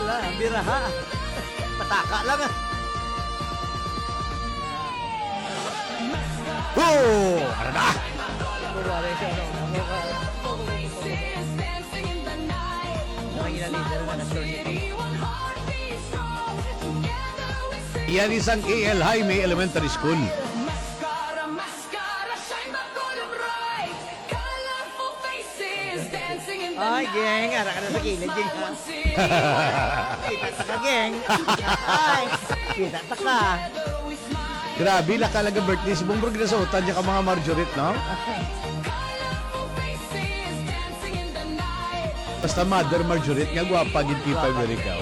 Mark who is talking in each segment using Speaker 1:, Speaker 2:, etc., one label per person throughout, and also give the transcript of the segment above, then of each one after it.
Speaker 1: wala. Biraha. Pataka lang ah.
Speaker 2: Oh! Ano na?
Speaker 1: Kumari siya. Nakikilalitan na ng tournament.
Speaker 2: Yan isang AL Jaime Elementary School.
Speaker 1: Ay, geng. Ara ka na sa kilid, geng. Kita ta ka, geng. Ay, kita ta ka.
Speaker 2: Grabe, lakalaga birthday si Bongbong ginasuotan niya ka mga Marjorie, no? Basta Mother Marjorie nga gwapa gid kay Pagaricaw.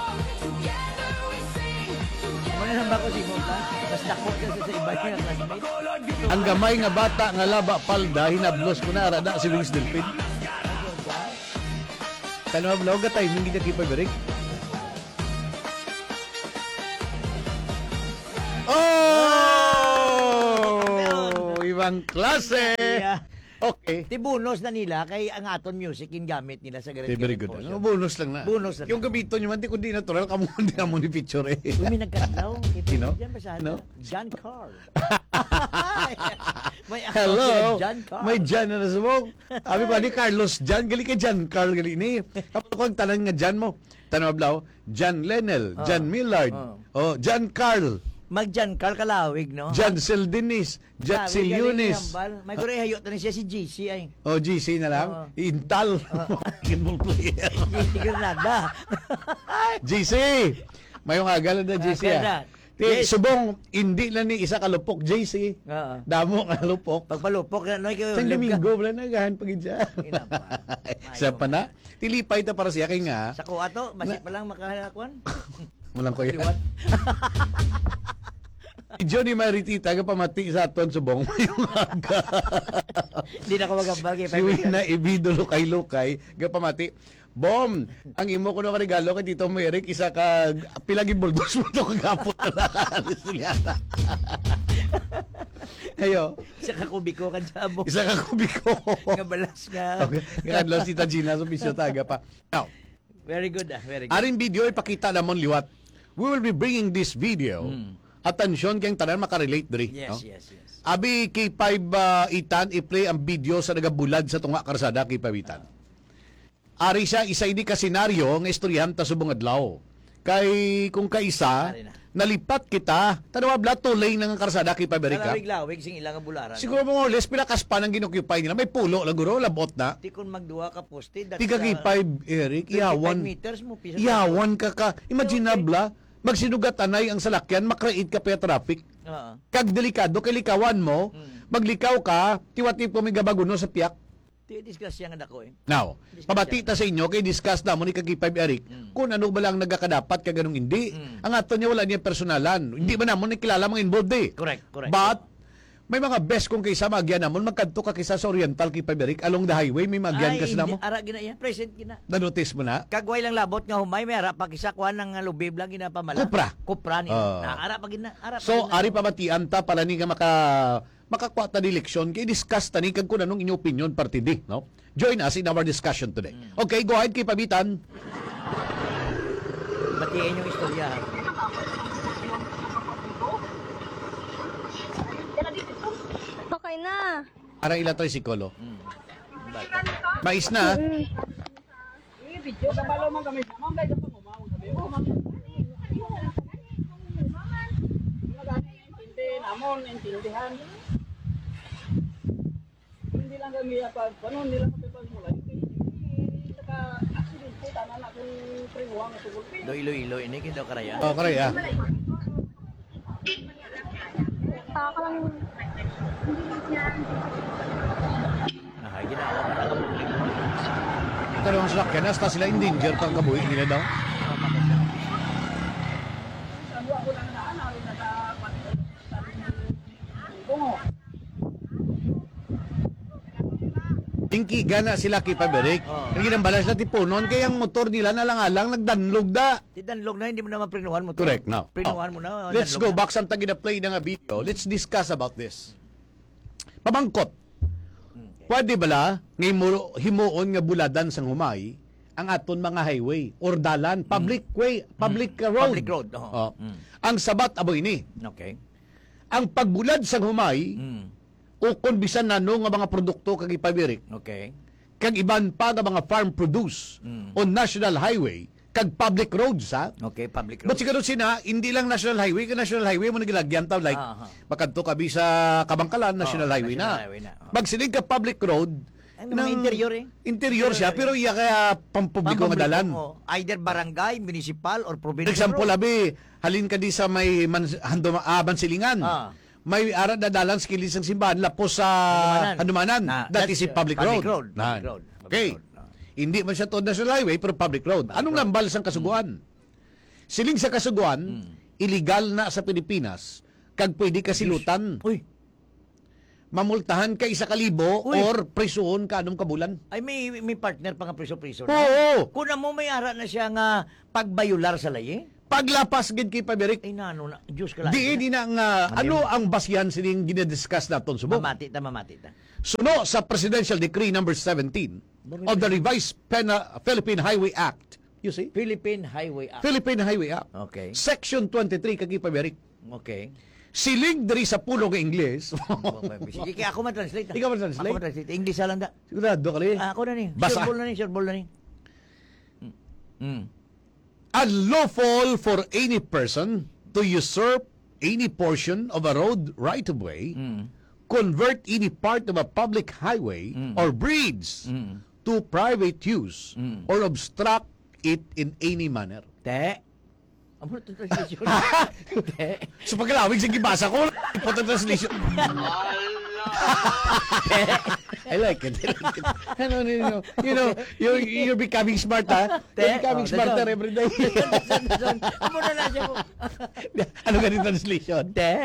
Speaker 1: Muna nang bako si Monta. Mas dako siya sa iba niya classmate.
Speaker 2: Ang gamay nga bata nga laba palda hinablos ko na arada si Wings Delphin. Tanong ablaw ga timing gid kay Pagaric. Oh! Ibang klase.
Speaker 1: Yeah.
Speaker 2: Okay.
Speaker 1: Ti bonus na nila kay ang aton music in gamit nila sa Gareth.
Speaker 2: Very good. Ano, bonus lang na.
Speaker 1: Bonus lang.
Speaker 2: Yung gamiton nyo man, di kundi natural, kamo hindi mo ni picture eh.
Speaker 1: Umi nagkataw.
Speaker 2: Sino?
Speaker 1: Diyan ba sa
Speaker 2: No?
Speaker 1: John Carl. May
Speaker 2: Hello.
Speaker 1: John Carl.
Speaker 2: May John na nasubong. Abi pa ni Carlos John, gali ka John Carl gali ni. Kapag ko ang tanan nga John mo. Tanong ablaw, John Lenel, John Millard, John Carl,
Speaker 1: Mag-John Carl kalawig, no?
Speaker 2: John Sildinis, John Silunis.
Speaker 1: May kore hayot na siya si GC ay.
Speaker 2: GC na lang. Intal. Kinball player.
Speaker 1: GC Granada.
Speaker 2: GC. Mayong agal na GC ah.
Speaker 1: Yes.
Speaker 2: Subong, hindi lang ni isa kalupok, JC.
Speaker 1: Oo.
Speaker 2: Damo kalupok.
Speaker 1: Pagpalupok na ikaw.
Speaker 2: Sa Domingo, wala na gahan pag dyan. Sa pa na. Tilipay ta para siya kay nga.
Speaker 1: Sa kuha to, masip pa lang makahalakuan.
Speaker 2: Walang ko yan. Johnny Maritita, pamati sa aton subong mayong aga.
Speaker 1: Hindi na ko magambal kay
Speaker 2: Si Wina Ibido Lukay-Lukay, pamati. Bom, ang imo ko na regalo kay Tito Merrick, isa ka pilagi buldos mo to kagapon na Siliana. Ayo.
Speaker 1: Isa ka kubiko kan sabo.
Speaker 2: Isa ka kubiko.
Speaker 1: Nga balas nga.
Speaker 2: Okay. Kadlaw si Gina sa bisyo taga pa. Now,
Speaker 1: very good ah, very good.
Speaker 2: aring video ipakita namon liwat. We will be bringing this video. Atensyon kayong tanan makarelate diri.
Speaker 1: Yes,
Speaker 2: no?
Speaker 1: yes, yes.
Speaker 2: Abi K5 itan i-play ang video sa nagabulad sa tunga karsada K5 itan. Ari siya isa ini ka senaryo nga istoryahan ta subong adlaw. Kay kung kaisa nalipat kita tanawa bla tulay nang karsada K5 Erika.
Speaker 1: Lawig-lawig sing ilang bularan.
Speaker 2: Siguro mo less pila kaspa nang ginoccupy nila may pulo lang guro labot na.
Speaker 1: Ti kun magduwa ka poste that
Speaker 2: Tiga K5 Eric iyawan.
Speaker 1: meters mo pisa.
Speaker 2: Iyawan ka imaginable magsinugat anay ang salakyan, makreate ka pa traffic. Kag delikado, kay likawan mo, maglikaw ka, tiwati po may gabaguno sa piyak.
Speaker 1: Discuss yan nga dako eh.
Speaker 2: Now, pabati ta sa inyo, kay discuss na mo ni Kag-5 Eric, kung ano ba lang nagkakadapat, kaganong hindi. Ang ato niya wala niya personalan. Hindi ba namon nakilala mga involved eh.
Speaker 1: Correct, correct.
Speaker 2: But, may mga best kung kaysa magyan namon, magkadto ka kaysa sa Oriental K5 Eric, along the highway, may magyan kasi na mo.
Speaker 1: Ara gina yan, present gina.
Speaker 2: Na-notice mo na?
Speaker 1: Kagway lang labot nga humay, may ara pakisakuan ng lubib lang gina pamala. Kupra ni. Ara pa gina.
Speaker 2: So, ari pamatian ta para ni nga makakuha ta di leksyon, kay discuss ta ni kag kung anong inyong opinion partidi, no? Join us in our discussion today. Okay, go ahead kay Pabitan.
Speaker 1: Batiin yung istorya.
Speaker 3: Okay na.
Speaker 2: Ara ila trisikolo. Mais na.
Speaker 4: Video ka palo man kami. Ma'am, dai pa mo ma'am kami. Oh, ma'am. Intindi namon intindihan. Hindi lang kami apa panon nila sa pagmulay. Saka aksidente tama na kung priwang tugol.
Speaker 1: Do ilo-ilo ini kindo karaya.
Speaker 2: Oh, kare ah.
Speaker 3: Lang.
Speaker 1: Ginawa para ka public.
Speaker 2: Ito naman salakyan, hasta sila in danger pang kabuhi nila daw. Tingki gana sila kay Paberik. Kaya ginang balas na tipunon, kaya ang motor nila na lang nagdanlog da.
Speaker 1: Tidanlog na, hindi mo naman prinuhan mo.
Speaker 2: Correct, now.
Speaker 1: Prinuhan mo na.
Speaker 2: Let's go back sa tagi na play na nga video. Let's discuss about this. Pabangkot. Pwede bala, ngay himuon nga buladan sang humay, ang aton mga highway or dalan, public way, public road.
Speaker 1: Public road, oo.
Speaker 2: Ang sabat aboy ni.
Speaker 1: Okay.
Speaker 2: Ang pagbulad sa humay o kun bisan nano nga mga produkto kag ipabirik
Speaker 1: Okay.
Speaker 2: kag iban pa nga mga farm produce on national highway kag public roads ha.
Speaker 1: Okay, public road.
Speaker 2: But siguro sina, hindi lang national highway, ka national highway mo nagilagyan taw like makadto ka sa Kabangkalan, national highway
Speaker 1: national
Speaker 2: na.
Speaker 1: highway na.
Speaker 2: Magsilig ka public road,
Speaker 1: Ay, mga interior eh.
Speaker 2: Interior siya, pero iya kaya pampubliko nga dalan.
Speaker 1: Either barangay, municipal, or provincial
Speaker 2: Example,
Speaker 1: road.
Speaker 2: labi, halin ka di sa may Bansilingan. May ara na dalan sa kilis ng simbahan, lapos sa Hanumanan. That is a public road.
Speaker 1: Public road.
Speaker 2: Okay. Hindi man siya to national highway, pero public road. Anong lambal sa kasuguan? Siling sa kasuguan, illegal na sa Pilipinas, kag pwede ka silutan.
Speaker 1: Uy,
Speaker 2: Mamultahan ka 1,000 or prisuhon ka anong kabulan.
Speaker 1: ay may partner pa nga priso-priso na.
Speaker 2: Oo.
Speaker 1: Kuna mo may ara na siya nga pagbayular sa layi.
Speaker 2: Paglapas gid kay Paberik.
Speaker 1: Ay nano na, Diyos ka lang.
Speaker 2: Di na nga, ano ang basyan sining ginadiscuss naton subok?
Speaker 1: Mamati ta.
Speaker 2: Suno sa Presidential Decree number 17 of the Revised Philippine Highway Act. You see?
Speaker 1: Philippine Highway Act.
Speaker 2: Philippine Highway Act.
Speaker 1: Okay.
Speaker 2: Section 23 kay Paberik.
Speaker 1: Okay.
Speaker 2: Siling diri sa pulo nga Ingles.
Speaker 1: Sige, kaya ako man-translate.
Speaker 2: Ikaw man-translate?
Speaker 1: Ako man-translate. English lang da.
Speaker 2: Sigurado ka rin.
Speaker 1: Ako na ni.
Speaker 2: Basa.
Speaker 1: Sure ball na ni.
Speaker 2: Unlawful for any person to usurp any portion of a road right-of-way, convert any part of a public highway or bridge to private use, or obstruct it in any manner.
Speaker 1: Te. Amo na translation. Te.
Speaker 2: So pagkalawig sa gibasa ko, ipot ang translation. I like it. Ano, you're becoming smart, ha? You're becoming smarter every day.
Speaker 1: Amo na siya po.
Speaker 2: Ano ganito translation?
Speaker 1: Te.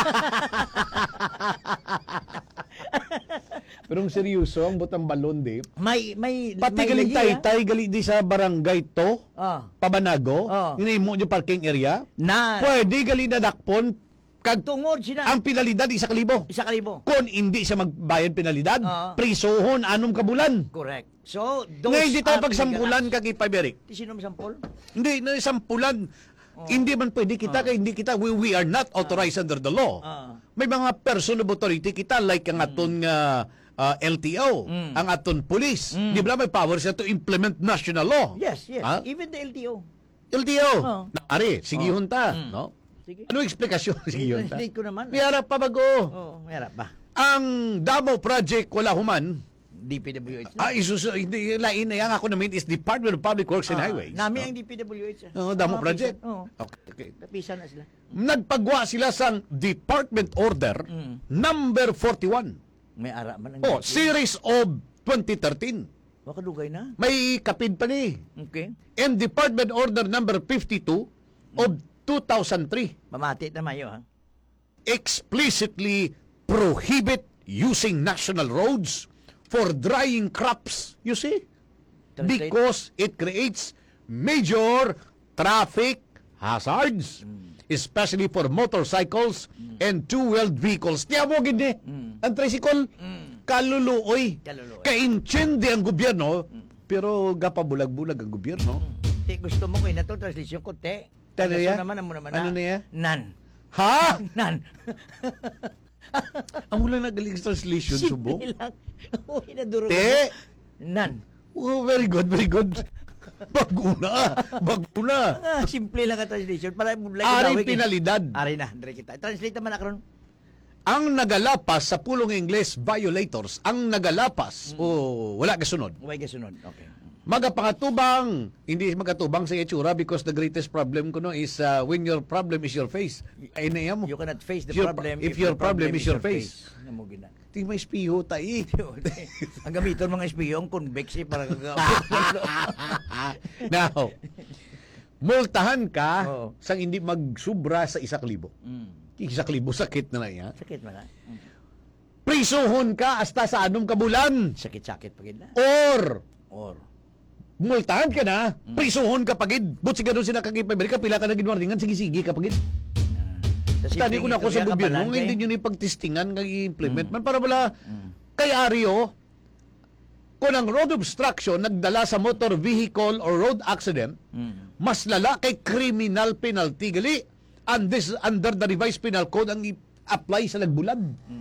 Speaker 2: Pero ang seryoso, ang butang balon, di.
Speaker 1: May
Speaker 2: Pati
Speaker 1: may
Speaker 2: galing
Speaker 1: lagi,
Speaker 2: tay gali di sa barangay to, Pabanago,
Speaker 1: Oh.
Speaker 2: mo yung parking area.
Speaker 1: na
Speaker 2: Pwede gali na dakpon, kag
Speaker 1: tungod sila.
Speaker 2: ang penalidad 1,000.
Speaker 1: 1,000.
Speaker 2: Kung hindi siya magbayad penalidad, prisohon anong kabulan.
Speaker 1: Correct. So, those
Speaker 2: Ngayon di tayo
Speaker 1: are
Speaker 2: pagsampulan
Speaker 1: legal
Speaker 2: kag ipaberik.
Speaker 1: acts. Sino masampol?
Speaker 2: Hindi na sampulan. Hindi man pwede kita kay hindi kita we are not authorized under the law. May mga person of authority kita like ang aton LTO, ang aton police. Di ba may power siya to implement national law?
Speaker 1: Yes.
Speaker 2: Ha?
Speaker 1: Even the LTO.
Speaker 2: LTO. Naari, sige hunta, no?
Speaker 1: Sige.
Speaker 2: Ano explikasyon sige hunta?
Speaker 1: Translate ko naman.
Speaker 2: May harap pa bago.
Speaker 1: Mayroon ba?
Speaker 2: Ang Davao Project wala human.
Speaker 1: DPWH na.
Speaker 2: Hindi lain na yan ako namin is Department of Public Works and Highways.
Speaker 1: Nami ang DPWH.
Speaker 2: Davao Project.
Speaker 1: Okay. Kapisa na sila.
Speaker 2: Nagpagwa sila sa Department Order number 41.
Speaker 1: May ara man ang
Speaker 2: Series of 2013.
Speaker 1: Makadugay na.
Speaker 2: May kapid pa ni.
Speaker 1: Okay.
Speaker 2: And Department Order number 52 of 2003
Speaker 1: Mamati na mayo ha.
Speaker 2: explicitly prohibit using national roads for drying crops. You see?
Speaker 1: Translate.
Speaker 2: Because it creates major traffic hazards, especially for motorcycles and two-wheeled vehicles. Tiyan mo gini, ang tricycle, kaluluoy. Ka-intindi ang gobyerno, pero gapabulag-bulag ang gobyerno.
Speaker 1: Te, gusto mo ko na to translation ko, te.
Speaker 2: Ano niya?
Speaker 1: Naman
Speaker 2: Ano niya?
Speaker 1: Nan.
Speaker 2: Ha?
Speaker 1: Nan.
Speaker 2: Ang mula nagaling sa translation, subo.
Speaker 1: Simple lang. Uy, naduro.
Speaker 2: Te.
Speaker 1: Nan.
Speaker 2: Oh, very good, very good. Baguna.
Speaker 1: Simple lang ang translation. Para
Speaker 2: Ari penalidad.
Speaker 1: Ari na, dire kita. Translate naman akaron.
Speaker 2: Ang nagalapas sa pulong Ingles violators, ang nagalapas o wala kasunod.
Speaker 1: Uway kasunod. Okay.
Speaker 2: Magapangatubang, hindi magatubang sa itsura because the greatest problem ko no is when your problem is your face. Ay na mo.
Speaker 1: You cannot face the
Speaker 2: Your-
Speaker 1: problem
Speaker 2: if your problem is your face.
Speaker 1: Namo gina.
Speaker 2: Di may espiho tayo.
Speaker 1: Ang gamiton mga espiyong convex para
Speaker 2: Now, multahan ka
Speaker 1: Oo.
Speaker 2: sang hindi magsubra sa 1,000. 1,000 sakit na lang yan.
Speaker 1: Sakit man.
Speaker 2: Prisuhon ka hasta sa anong kabulan.
Speaker 1: Sakit-sakit pagid na.
Speaker 2: Or multahan ka na, prisuhon ka pagid. But siguro sila kagipabili ka, pila ka na ginwaringan, sige-sige ka pagid. Tani ko na ako sa gobyerno, hindi nyo ni pagtistingan, kag-implement man, para wala, kay Ario, kung ang road obstruction nagdala sa motor vehicle or road accident, mas lala kay criminal penalty gali. And this under the revised penal code ang i-apply sa nagbulag.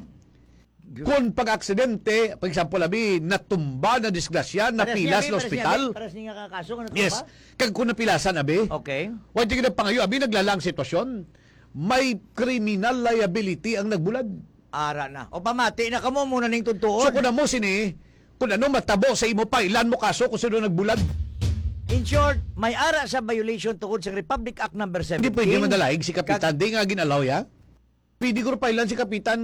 Speaker 2: Kung pag-aksidente, for example, natumba, na disgrasya, napilas sa ospital.
Speaker 1: Paras niya kakaso. Ano
Speaker 2: Yes.
Speaker 1: ba?
Speaker 2: Kag kung napilasan, abi.
Speaker 1: Okay.
Speaker 2: Wala tingin na pangayo, abi, naglalang sitwasyon. May criminal liability ang nagbulag.
Speaker 1: Ara na. O pamati na kamo muna ning
Speaker 2: So
Speaker 1: tuntuon.
Speaker 2: kung mo sini, kung ano matabo sa imo pa, ilan mo kaso kung sino nagbulag.
Speaker 1: In short, may ara sa violation tungkol sa Republic Act number 17.
Speaker 2: Hindi pwede madalaig si Kapitan. Di nga ginalaw ya. Pwede ko pa ilan si Kapitan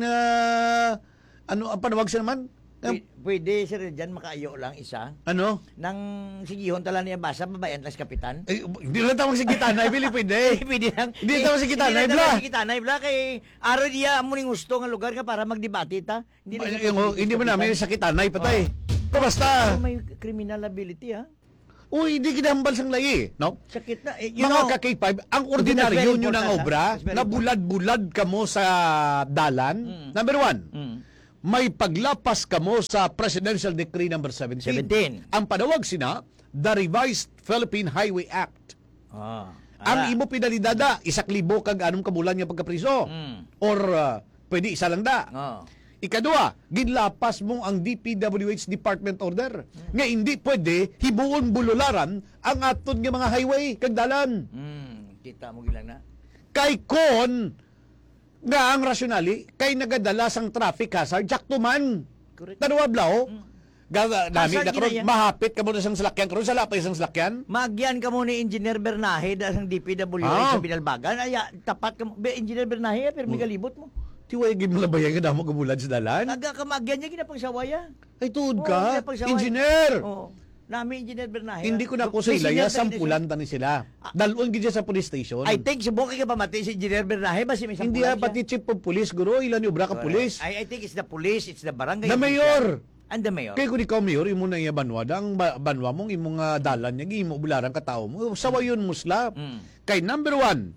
Speaker 2: ano ang panawag siya naman?
Speaker 1: Pwede sir dyan makaayo lang isa.
Speaker 2: Ano?
Speaker 1: Nang sigihon tala niya basa, babayan lang si Kapitan.
Speaker 2: Hindi lang tawag si Gitanay, Bili, pwede.
Speaker 1: Pwede lang.
Speaker 2: Hindi tawag si Gitanay,
Speaker 1: Hindi
Speaker 2: bla.
Speaker 1: lang si Gitanay, bla. Kay aro diya mo ning gusto nga lugar ka para magdebate ta.
Speaker 2: Hindi mo namin sa Gitanay patay. Basta.
Speaker 1: May criminal liability ha.
Speaker 2: Uy, hindi kinahambal sang layi, no?
Speaker 1: Sakit na.
Speaker 2: Mga ka-K5, ang ordinaryo
Speaker 1: That's very
Speaker 2: nyo ng
Speaker 1: important,
Speaker 2: obra,
Speaker 1: That's very
Speaker 2: na bulad-bulad ka mo sa dalan. Number 1,
Speaker 1: Mm.
Speaker 2: may paglapas ka mo sa Presidential Decree number 17.
Speaker 1: 17.
Speaker 2: Ang panawag sina, the Revised Philippine Highway Act. Ang imo pinalidada, 1,000 kag anong kabulan nga pagkapriso. Or pwede isa lang da. Ikadua, ginlapas mo ang DPWH Department Order. Nga hindi pwede hibuon bulularan ang aton nga mga highway kag dalan.
Speaker 1: Kita mo gilang na.
Speaker 2: Kay kon nga ang rasyonali kay nagadala sang traffic hazard jakto man.
Speaker 1: Correct.
Speaker 2: Tanawa blaw. Dami
Speaker 1: Hazard
Speaker 2: na karon
Speaker 1: ginaya.
Speaker 2: mahapit ka mo na sang salakyan karon sa lapay sang salakyan.
Speaker 1: Magyan ka mo ni Engineer Bernahe dahil ng DPWH
Speaker 2: Ah.
Speaker 1: sa Binalbagan. Ay, tapat ka mo. Engineer Bernahe, pero may galibot mo.
Speaker 2: Tiway gid mo labayan nga damo kabulad sa dalan.
Speaker 1: Aga ka magyan niya ginapagsawaya.
Speaker 2: Ay tuod
Speaker 1: Oo,
Speaker 2: ka,
Speaker 1: ginapagsawaya.
Speaker 2: engineer.
Speaker 1: Oo. Nami Engineer Bernahe.
Speaker 2: Hindi ko na po sa
Speaker 1: May
Speaker 2: ilaya,
Speaker 1: senior
Speaker 2: sampulan tani sila. Dalon gid siya sa police station.
Speaker 1: I think subukan ka pamati si Engineer Bernahe ba si may
Speaker 2: Hindi
Speaker 1: sampulan
Speaker 2: pati chief of police, guro, ilan yung ka police.
Speaker 1: I think it's the police, it's the barangay.
Speaker 2: The mayor.
Speaker 1: And the mayor.
Speaker 2: Kaya kung ikaw mayor, imo na iya banwa, ang banwa mong imong dalan niya, imo bularang katao mo, sawayon musla. Kay number 1,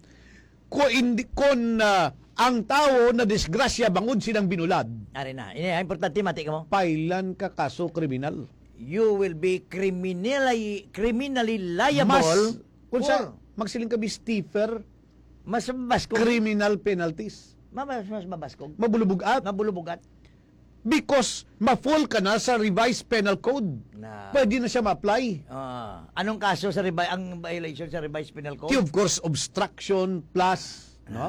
Speaker 2: kung ang tao na disgrasya bangod silang binulad,
Speaker 1: Ari na. Ini importante mati ka mo.
Speaker 2: pailan ka kaso kriminal.
Speaker 1: You will be criminally liable.
Speaker 2: Kung sa magsiling ka stiffer,
Speaker 1: mas mabaskog.
Speaker 2: criminal penalties.
Speaker 1: Mas mabaskog.
Speaker 2: Mabulubugat.
Speaker 1: Nabulubugat.
Speaker 2: Because ma-fall ka na sa revised penal code.
Speaker 1: Na.
Speaker 2: Pwede na siya ma-apply.
Speaker 1: Anong kaso sa ang violation sa revised penal code?
Speaker 2: Of course, obstruction plus, no?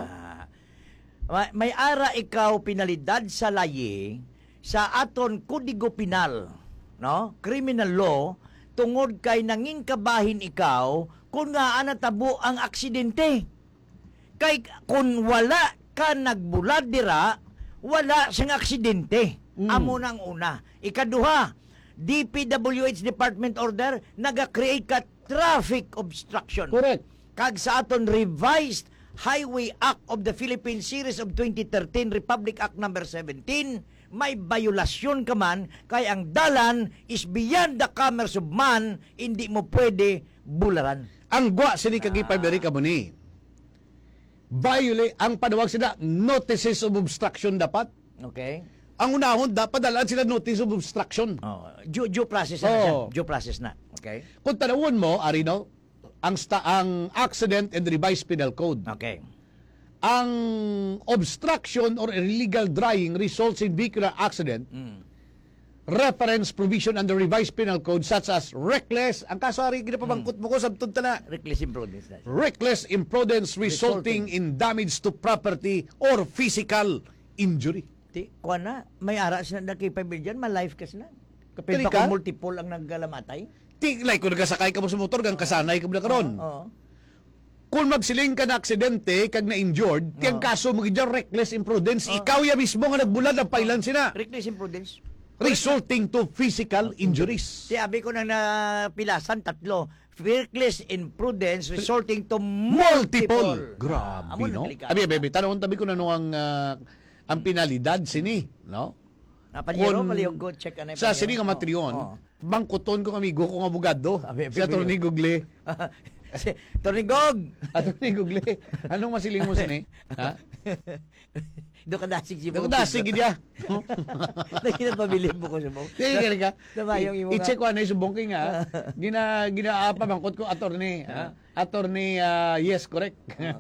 Speaker 1: May ara ikaw pinalidad sa layi sa aton kodigo penal, no? Criminal law tungod kay nangin kabahin ikaw kung nga natabo ang aksidente. Kay kung wala ka nagbulad dira, wala siyang aksidente. Amo nang una. Ikaduha, DPWH Department Order naga-create ka traffic obstruction.
Speaker 2: Correct.
Speaker 1: Kag sa aton revised Highway Act of the Philippines Series of 2013 Republic Act number 17, may violasyon ka man kay ang dalan is beyond the commerce of man, hindi mo pwede bularan.
Speaker 2: Ang gwa sini kagipay beri ka mo ni. Violate ang panawag sila notices of obstruction dapat.
Speaker 1: Okay?
Speaker 2: Ang unahon dapat dalaan sila notice of obstruction.
Speaker 1: Due process na siya.
Speaker 2: Oh.
Speaker 1: Due process na. Okay?
Speaker 2: Kung tanawon mo, Arino, ang accident and revised penal code.
Speaker 1: Okay.
Speaker 2: Ang obstruction or illegal driving results in vehicular accident. Reference provision under revised penal code such as reckless, ang kaso ari ginapabangkot mo ko sabtod ta na.
Speaker 1: Reckless imprudence na siya.
Speaker 2: Reckless imprudence resulting in damage to property or physical injury.
Speaker 1: Kuha na, may ara sila na kay Pabeljan, ma-life ka sila. Kapit
Speaker 2: Dali
Speaker 1: ba
Speaker 2: ka?
Speaker 1: kung multiple ang naggalamatay?
Speaker 2: Like kung nagasakay ka mo sa motor, gang kasanay ka mo na karon.
Speaker 1: Oo.
Speaker 2: Kung magsiling ka na aksidente, kag na-injured, tiyang kaso mo gidya reckless imprudence, ikaw ya mismo nga nagbulad ang pailan sina.
Speaker 1: Reckless imprudence.
Speaker 2: Resulting to physical injuries.
Speaker 1: Si abi ko nang napilasan, tatlo. Reckless imprudence resulting to
Speaker 2: Multiple.
Speaker 1: multiple.
Speaker 2: Grabe,
Speaker 1: Amo
Speaker 2: no?
Speaker 1: na delikado.
Speaker 2: Abi, tanong tabi ko na no ang penalidad sini, no?
Speaker 1: Napanyero,
Speaker 2: Kun-
Speaker 1: maliyog go, check ano
Speaker 2: Sa sini nga matriyon, bangkuton ko amigo ko nga abogado.
Speaker 1: Abi,
Speaker 2: Sa Tony Google.
Speaker 1: Kasi, Tornigog!
Speaker 2: Ato ni Google. Anong masiling mo sini? Ha?
Speaker 1: Doon ka dasig si
Speaker 2: Dako dasig dia.
Speaker 1: Naginat pabilib mo ko sa mo.
Speaker 2: Dili ka.
Speaker 1: Tama yung imo
Speaker 2: I-check ko ano yung subong king ha. Ginaapa bangkot ko attorney. Attorney yes, correct.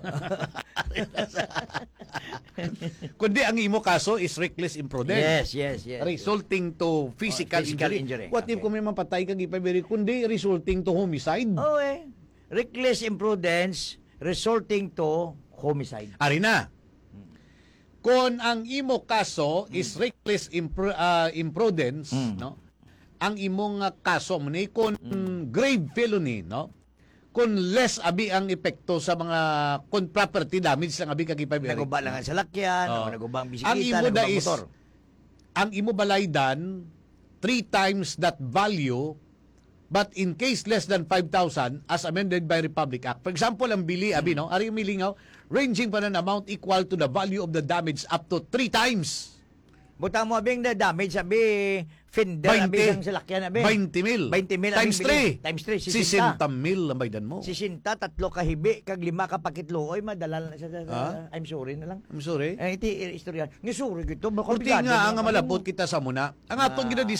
Speaker 2: Kundi ang imo kaso is reckless imprudence.
Speaker 1: Yes.
Speaker 2: Resulting to physical,
Speaker 1: Physical
Speaker 2: injury.
Speaker 1: injury.
Speaker 2: What if
Speaker 1: Okay.
Speaker 2: kung may mapatay ka gipabiri kundi resulting to homicide?
Speaker 1: Oh, reckless imprudence resulting to homicide.
Speaker 2: Ari na. Kung ang imo kaso is reckless imprudence, no? Ang imong kaso mo ni kung grave felony, no? Kung less abi ang epekto sa mga kung property damage lang abi kagipabiri.
Speaker 1: Naguba lang ang salakyan,
Speaker 2: Oh.
Speaker 1: o naguba ang
Speaker 2: Ang
Speaker 1: bisikleta,
Speaker 2: imo
Speaker 1: naguba
Speaker 2: da
Speaker 1: ang
Speaker 2: is
Speaker 1: motor.
Speaker 2: ang imo balaydan 3 times that value, but in case less than 5,000 as amended by Republic Act. For example, ang bili abi no, ari milingaw ranging pa ng amount equal to the value of the damage up to 3 times.
Speaker 1: Butang mo abing na damage, sabi, fender,
Speaker 2: 20.
Speaker 1: abi ang salakyan, abi.
Speaker 2: 20 mil.
Speaker 1: 20 mil.
Speaker 2: Times 3.
Speaker 1: Times 3,
Speaker 2: 60 mil ang baydan mo.
Speaker 1: 60, 3 kahibi, kag 5 ka pakitlo. Oy, madala na
Speaker 2: Ah?
Speaker 1: I'm sorry na lang.
Speaker 2: I'm sorry.
Speaker 1: Iti istorya. Ni sorry gito, bako
Speaker 2: Kunti nga ang malabot kita sa muna. Ang atong